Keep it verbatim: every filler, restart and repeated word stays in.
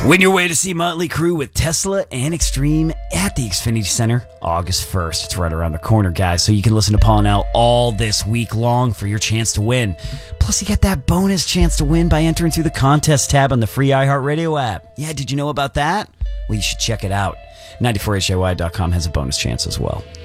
Win your way to see Motley Crue with Tesla and Extreme at the Xfinity Center August first. It's right around the corner, guys, so you can listen to Paul and Al all this week long for your chance to win. Plus, you get that bonus chance to win by entering through the contest tab on the free iHeartRadio app. Yeah, did you know about that? Well, you should check it out. ninety-four H I Y dot com has a bonus chance as well.